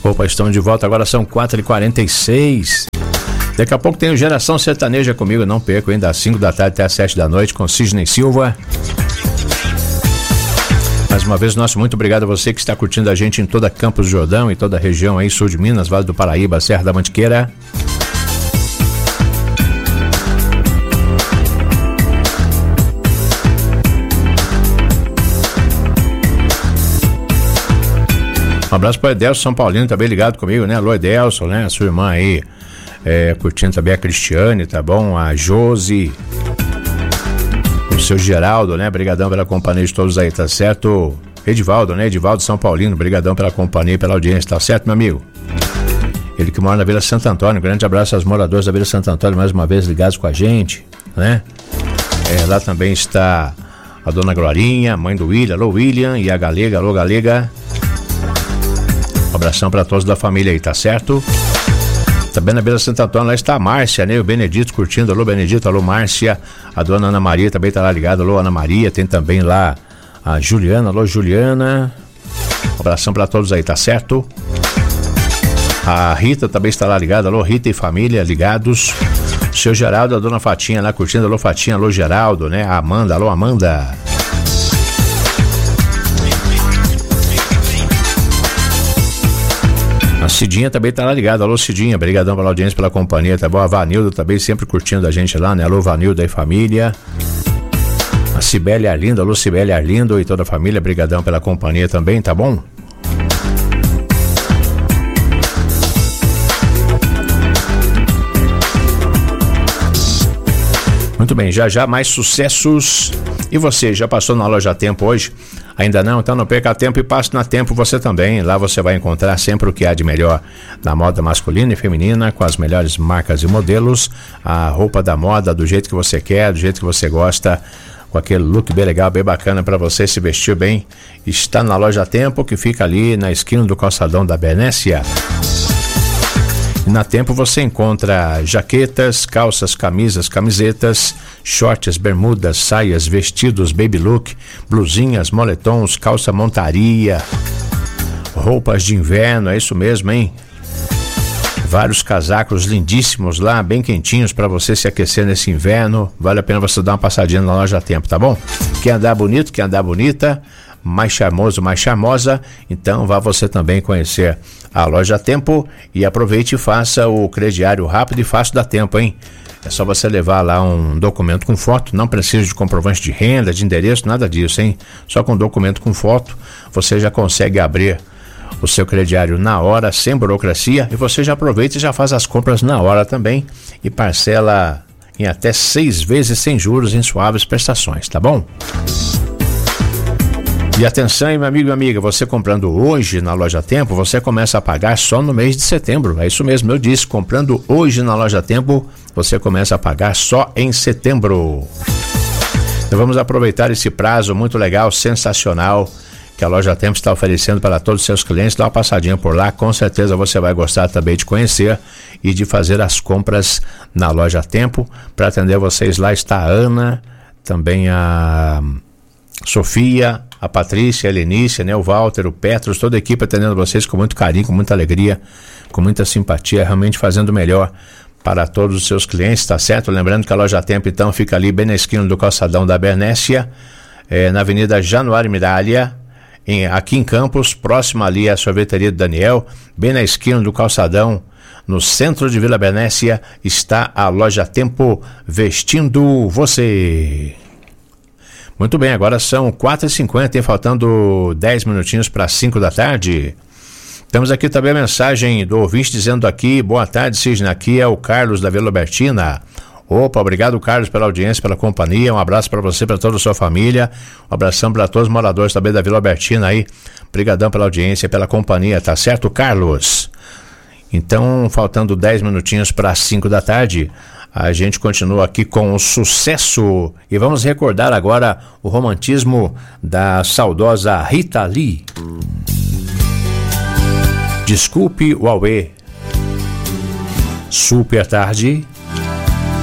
Opa, estamos de volta, agora são 4h46. Daqui a pouco tem o Geração Sertaneja comigo, não perco, hein? Das 5 da tarde até as 7 da noite com Sidney Silva. Mais uma vez, nosso muito obrigado a você que está curtindo a gente em toda Campos do Jordão e toda a região aí, sul de Minas, Vale do Paraíba, Serra da Mantiqueira. Um abraço para o Edelson São Paulino, também ligado comigo, né? Alô, Edelson, né? A sua irmã aí, curtindo também a Cristiane, tá bom? A Josi, o seu Geraldo, né? Brigadão pela companhia de todos aí, tá certo? Edivaldo, né? Edivaldo São Paulino, brigadão pela companhia e pela audiência, tá certo, meu amigo? Ele que mora na Vila Santo Antônio, grande abraço aos moradores da Vila Santo Antônio, mais uma vez ligados com a gente, né? Lá também está a dona Glorinha, mãe do William, alô William, e a Galega, alô Galega. Um abração para todos da família aí, tá certo? Também na Vila Santo Antônio, lá está a Márcia, né? O Benedito curtindo, alô Benedito, alô Márcia. A dona Ana Maria também tá lá ligada, alô Ana Maria. Tem também lá a Juliana, alô Juliana. Um abração para todos aí, tá certo? A Rita também está lá ligada, alô Rita e família, ligados. O seu Geraldo, a dona Fatinha lá curtindo, alô Fatinha, alô Geraldo, né? A Amanda, alô Amanda. A Cidinha também tá lá ligada, alô Cidinha, brigadão pela audiência, pela companhia, tá bom? A Vanilda também sempre curtindo a gente lá, né? Alô Vanilda e família. A Cibele Arlindo, alô Cibele Arlindo e toda a família, brigadão pela companhia também, tá bom? Muito bem, já mais sucessos. E você, já passou na Loja Tempo hoje? Ainda não? Então não perca tempo e passe na Tempo você também. Lá você vai encontrar sempre o que há de melhor na moda masculina e feminina, com as melhores marcas e modelos, a roupa da moda do jeito que você quer, do jeito que você gosta, com aquele look bem legal, bem bacana para você se vestir bem. Está na Loja Tempo, que fica ali na esquina do calçadão da Benécia. Na Tempo você encontra jaquetas, calças, camisas, camisetas, shorts, bermudas, saias, vestidos, baby look, blusinhas, moletons, calça montaria, roupas de inverno, é isso mesmo, hein? Vários casacos lindíssimos lá, bem quentinhos para você se aquecer nesse inverno. Vale a pena você dar uma passadinha na Loja Tempo, tá bom? Quer andar bonito, quer andar bonita, mais charmoso, mais charmosa, então vá você também conhecer a Loja Tempo e aproveite e faça o crediário rápido e fácil da Tempo, hein? É só você levar lá um documento com foto, não precisa de comprovante de renda, de endereço, nada disso, hein? Só com documento com foto você já consegue abrir o seu crediário na hora, sem burocracia, e você já aproveita e já faz as compras na hora também e parcela em até 6 vezes sem juros em suaves prestações, tá bom? E atenção, meu amigo e amiga, você comprando hoje na Loja Tempo, você começa a pagar só no mês de setembro. É isso mesmo, eu disse, comprando hoje na Loja Tempo, você começa a pagar só em setembro. Então vamos aproveitar esse prazo muito legal, sensacional, que a Loja Tempo está oferecendo para todos os seus clientes. Dá uma passadinha por lá, com certeza você vai gostar também de conhecer e de fazer as compras na Loja Tempo. Para atender vocês lá está a Ana, também a Sofia, a Patrícia, a Helenícia, né, o Walter, o Petros, toda a equipe atendendo vocês com muito carinho, com muita alegria, com muita simpatia, realmente fazendo o melhor para todos os seus clientes, tá certo? Lembrando que a Loja Tempo, então, fica ali bem na esquina do calçadão da Bernécia, na Avenida Januário Miralha, aqui em Campos, próximo ali à sorveteria do Daniel, bem na esquina do calçadão, no centro de Vila Bernécia, está a Loja Tempo vestindo você. Muito bem, agora são 4h50, faltando 10 minutinhos para 5 da tarde. Temos aqui também a mensagem do ouvinte dizendo aqui: boa tarde, Sidney, aqui é o Carlos da Vila Albertina. Opa, obrigado, Carlos, pela audiência, pela companhia. Um abraço para você, para toda a sua família. Um abração para todos os moradores também da Vila Albertina aí. Obrigadão pela audiência, pela companhia, tá certo, Carlos? Então, faltando 10 minutinhos para 5 da tarde, a gente continua aqui com o sucesso e vamos recordar agora o romantismo da saudosa Rita Lee. Desculpe o Aue. Super tarde.